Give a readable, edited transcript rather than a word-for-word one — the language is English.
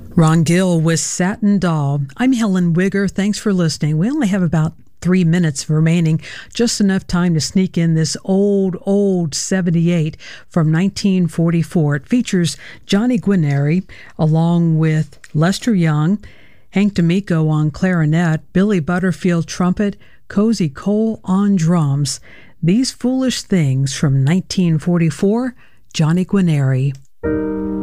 Ron Gill with Satin Doll. I'm Helen Wigger. Thanks for listening. We only have about 3 minutes remaining, just enough time to sneak in this old 78 from 1944. It features Johnny Guarnieri along with Lester Young, Hank D'Amico on clarinet, Billy Butterfield trumpet, Cozy Cole on drums. These Foolish Things from 1944, Johnny Guarnieri.